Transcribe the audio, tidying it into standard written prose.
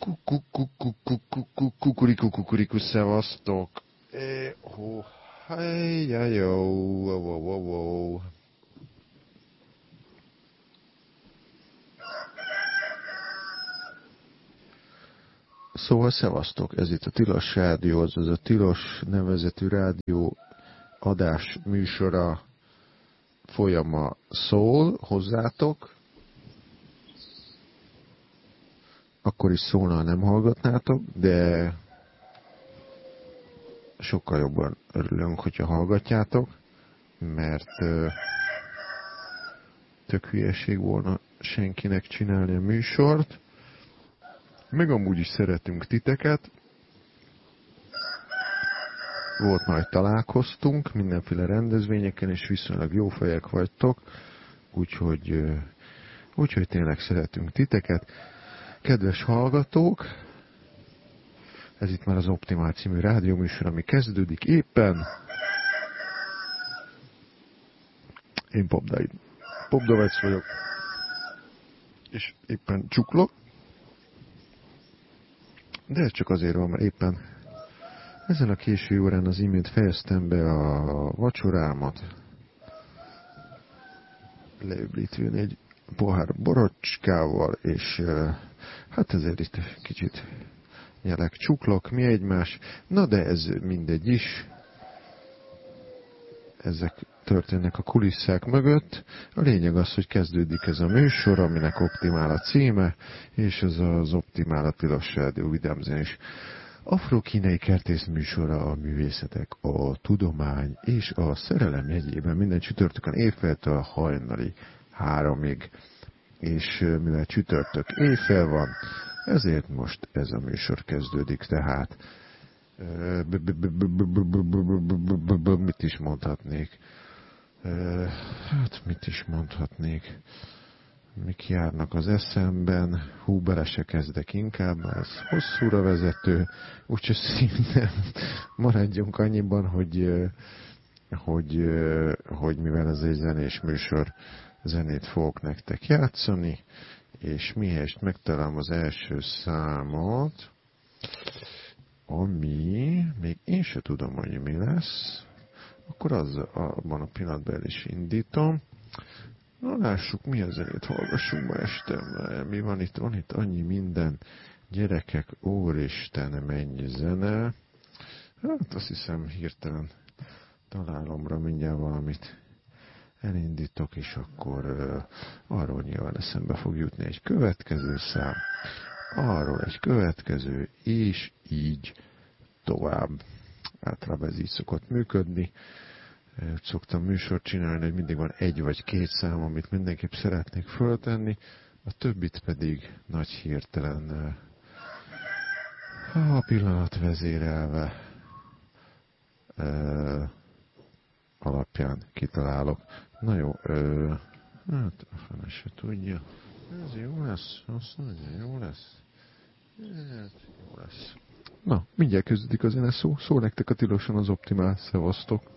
Kukuriku, kukuriku, szevasztok. Jó. Szóval szevasztok, ez itt a Tilos Rádió, azaz a Tilos nevezetű rádió adás műsora folyama szól hozzátok. Akkor is szólna, nem hallgatnátok, de sokkal jobban örülünk, hogyha hallgatjátok, mert tök hülyeség volna senkinek csinálni a műsort. Meg amúgy is szeretünk titeket. Volt majd találkoztunk mindenféle rendezvényeken, és viszonylag jó fejek vagytok, úgyhogy tényleg szeretünk titeket. Kedves hallgatók, ez itt már az Optimál című rádióműsor, ami kezdődik éppen. Én Popdavec vagyok, és éppen csuklok. De ez csak azért van, mert éppen ezen a késő órán az imént fejeztem be a vacsorámat. Leöblítvén egy pohár borocskával, és hát ezért itt kicsit nyelek, csuklok, mi egymás. Na de ez mindegy is. Ezek történnek a kulisszák mögött. A lényeg az, hogy kezdődik ez a műsor, aminek Optimál a címe, és ez az Optimál a Tilos Rádió vidámzenés afro-kínai kertész műsora, a művészetek, a tudomány és a szerelem jegyében minden csütörtökön éjféltől hajnali 3-ig. És mivel csütörtök éjfél van, ezért most ez a műsor kezdődik, tehát mit is mondhatnék? Mit is mondhatnék? Mik járnak az eszemben? Bele se kezdek inkább, mert ez hosszúra vezető, úgyhogy szinte maradjunk annyiban, hogy mivel ez egy zenés műsor, zenét fogok nektek játszani, és mihelyest megtalálom az első számot, ami még én se tudom, hogy mi lesz, akkor abban a pillanatban el is indítom. Na lássuk, mi a zenét hallgassunk ma este. Mi van itt? Van itt annyi minden. Gyerekek, úristen, mennyi zene. Hát azt hiszem hirtelen találomra mindjárt valamit elindítok, és akkor arról nyilván eszembe fog jutni egy következő szám. Arról egy következő, és így tovább. Általában ez így szokott működni. Szoktam műsort csinálni, hogy mindig van egy vagy két szám, amit mindenképp szeretnék föltenni, a többit pedig nagy hirtelen a pillanat vezérelve alapján kitalálok. Na jó, hát a fene se tudja. Ez jó lesz, azt mondja, jó lesz. Ez jó lesz. Na, mindjárt kezdődik a zene szó. Szól nektek a Tiloson az Optimál. Szevasztok!